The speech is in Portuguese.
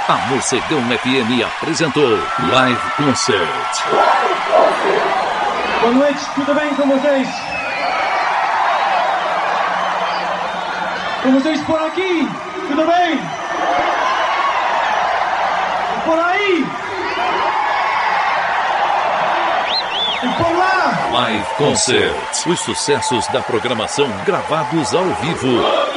A Morcegão FM apresentou Live Concert. Boa noite, tudo bem com vocês? Com vocês por aqui, tudo bem? Por aí? E por lá? Live Concert. Os sucessos da programação gravados ao vivo.